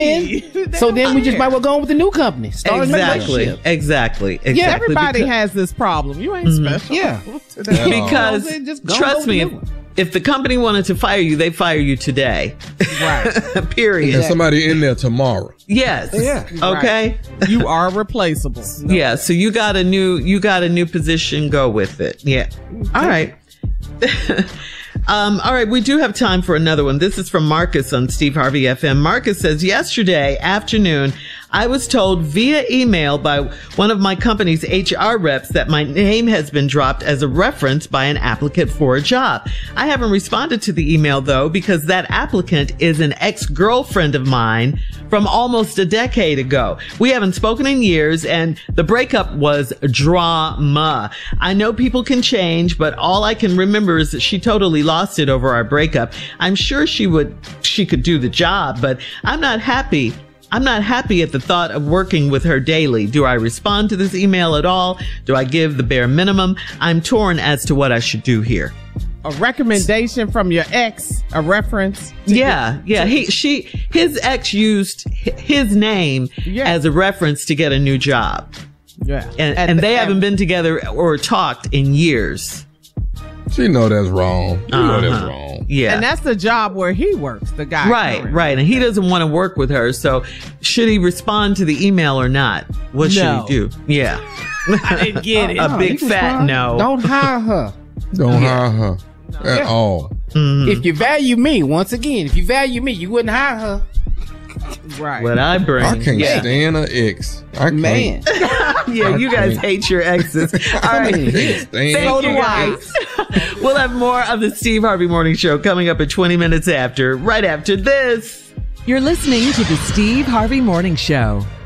So then we just might well go on with the new company. Start Exactly. Yeah, everybody has this problem. You ain't special. Yeah. Because trust me, if the company wanted to fire you, they fire you today. Right. Period. And somebody in there tomorrow. Yes. Yeah. Okay. Right. You are replaceable. No. Yeah. So you got a new position. Go with it. Yeah. All right. All right, we do have time for another one. This is from Marcus on Steve Harvey FM. Marcus says, yesterday afternoon, I was told via email by one of my company's HR reps that my name has been dropped as a reference by an applicant for a job. I haven't responded to the email, though, because that applicant is an ex-girlfriend of mine from almost a decade ago. We haven't spoken in years, and the breakup was drama. I know people can change, but all I can remember is that she totally lost it over our breakup. I'm sure she could do the job, but I'm not happy at the thought of working with her daily. Do I respond to this email at all? Do I give the bare minimum? I'm torn as to what I should do here. A recommendation from your ex, a reference. His ex used his name as a reference to get a new job. Yeah. And they haven't been together or talked in years. She know that's wrong. You know that's wrong. Yeah. And that's the job where he works, the guy. Right. And he doesn't want to work with her. So should he respond to the email or not? What should he do? Yeah. I didn't get it. A big fat no. Don't hire her. Don't hire her at all. Mm-hmm. If you value me, once again, if you value me, you wouldn't hire her. Right. What I bring. I can't stand an ex. Man. You guys hate your exes. All right. Thank you guys. We'll have more of the Steve Harvey Morning Show coming up at 20 minutes after, right after this. You're listening to the Steve Harvey Morning Show.